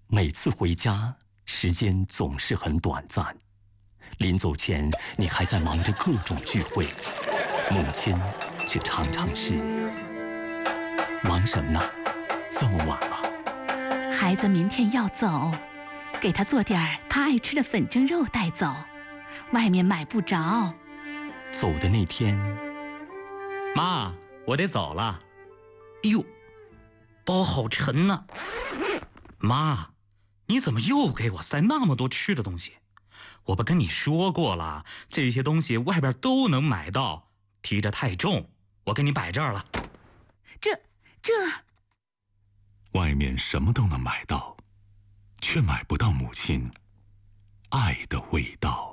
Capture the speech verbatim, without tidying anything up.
每次回家，时间总是很短暂。临走前，你还在忙着各种聚会，母亲却常常是忙什么呢？这么晚了。 孩子明天要走，给他做点他爱吃的粉蒸肉带走，外面买不着。 走的那天， 妈，我得走了。哎呦，包好沉呐！妈，你怎么又给我塞那么多吃的东西？我不跟你说过了，这些东西外边都能买到，提着太重，我给你摆这儿了。 这这， 外面什么都能买到，却买不到母亲爱的味道。